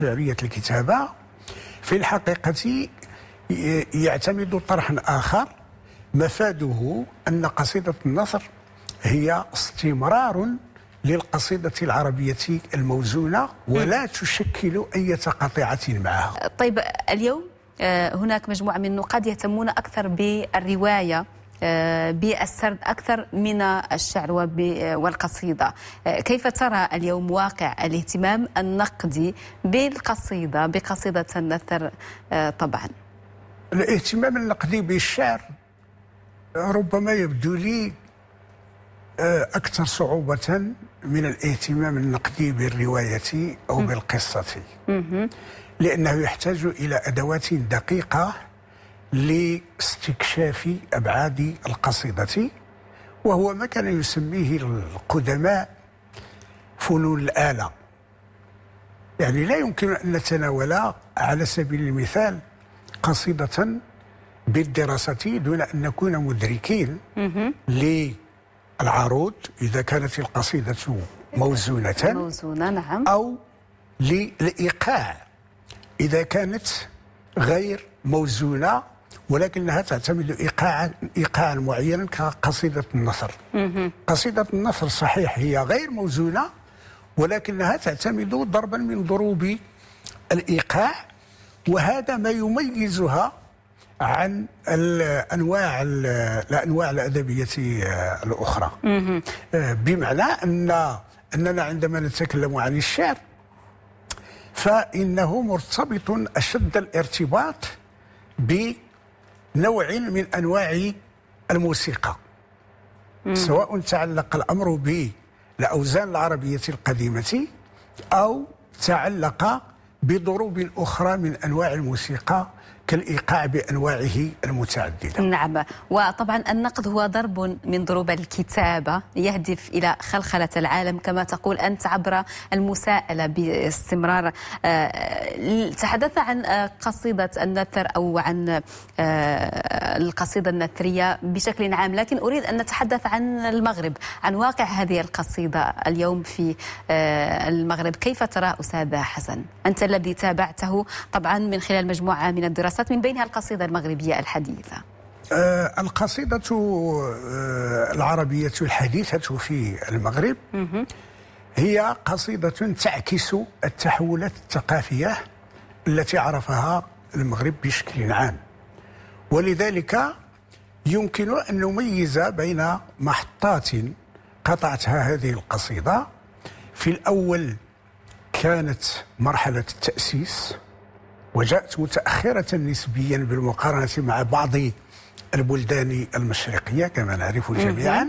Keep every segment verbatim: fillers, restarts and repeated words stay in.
شعرية الكتابة في الحقيقة يعتمد طرحا آخر مفاده أن قصيدة النصر هي استمرار للقصيدة العربية الموزونة ولا تشكل أي قطيعة معها. طيب اليوم هناك مجموعة من النقاد يهتمون أكثر بالرواية بالسرد أكثر من الشعر والقصيدة. كيف ترى اليوم واقع الاهتمام النقدي بالقصيدة بقصيدة النثر؟ طبعا الاهتمام النقدي بالشعر ربما يبدو لي أكثر صعوبة من الاهتمام النقدي بالرواية أو بالقصة، لأنه يحتاج إلى أدوات دقيقة لاستكشاف أبعاد القصيدة، وهو ما كان يسميه القدماء فنون الآلة. يعني لا يمكن أن نتناول على سبيل المثال قصيدة بالدراسة دون أن نكون مدركين للعروض إذا كانت القصيدة موزونة موزونة نعم، أو للإيقاع إذا كانت غير موزونة ولكنها تعتمد إيقاعا إيقاعا معينا كقصيدة النثر. قصيدة النثر صحيح هي غير موزونة ولكنها تعتمد ضربا من ضروب الإيقاع، وهذا ما يميزها عن الأنواع الأنواع الأدبية الأخرى. بمعنى أن أننا عندما نتكلم عن الشعر فإنه مرتبط أشد الارتباط بنوع من أنواع الموسيقى، سواء تعلق الأمر بالأوزان العربية القديمة أو تعلق بضروب أخرى من أنواع الموسيقى كالإيقاع بأنواعه المتعددة. نعم، وطبعا النقد هو ضرب من ضروب الكتابة يهدف إلى خلخلة العالم كما تقول أنت عبر المساءلة باستمرار. تحدثنا عن قصيدة النثر أو عن القصيدة النثرية بشكل عام، لكن أريد أن نتحدث عن المغرب، عن واقع هذه القصيدة اليوم في المغرب. كيف ترى أستاذ حسن؟ أنت الذي تابعته طبعا من خلال مجموعة من الدراسات من بينها القصيدة المغربية الحديثة. آه القصيدة آه العربية الحديثة في المغرب هي قصيدة تعكس التحولات الثقافية التي عرفها المغرب بشكل عام، ولذلك يمكن أن نميز بين محطات قطعتها هذه القصيدة. في الأول كانت مرحلة التأسيس وجاءت متأخرة نسبيا بالمقارنة مع بعض البلدان المشرقية كما نعرف جميعا،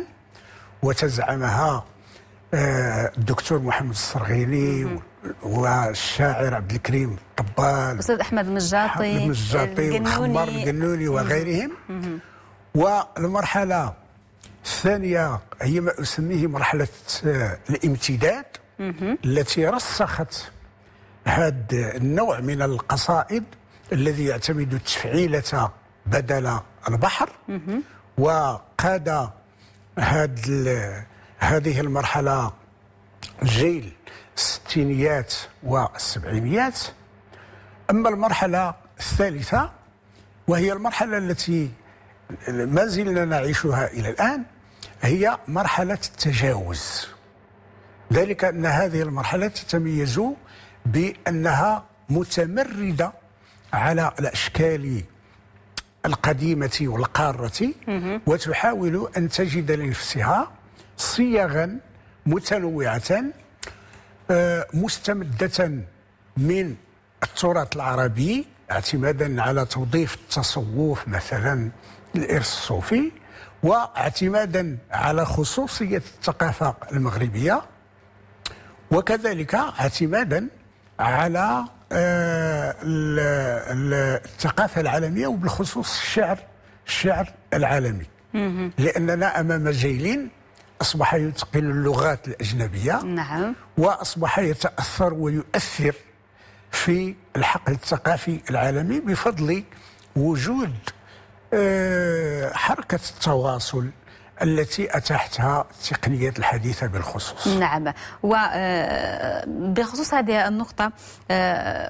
وتزعمها الدكتور محمد الصرغيني والشاعر عبد الكريم الطبال، أستاذ أحمد المجاطي المجاطي ومحمر القنوني وغيرهم. والمرحلة الثانية هي ما أسميه مرحلة الامتداد التي رسخت هذا النوع من القصائد الذي يعتمد التفعيلة بدل البحر، وقاد هذه هذه المرحلة جيل الستينيات والسبعينيات. أما المرحلة الثالثة وهي المرحلة التي ما زلنا نعيشها إلى الآن هي مرحلة التجاوز، ذلك أن هذه المرحلة تتميز بأنها متمردة على الأشكال القديمة والقارة، وتحاول أن تجد لنفسها صيغا متنوعة مستمدة من التراث العربي اعتمادا على توظيف التصوف مثلا الإرث الصوفي، واعتمادا على خصوصية الثقافة المغربية، وكذلك اعتمادا على الثقافة العالمية وبالخصوص الشعر الشعر العالمي، لأننا أمام جيل أصبح يتقن اللغات الأجنبية. نعم. وأصبح يتأثر ويؤثر في الحقل الثقافي العالمي بفضل وجود حركة التواصل التي أتاحتها التقنيات الحديثة بالخصوص. نعم، وبخصوص هذه النقطة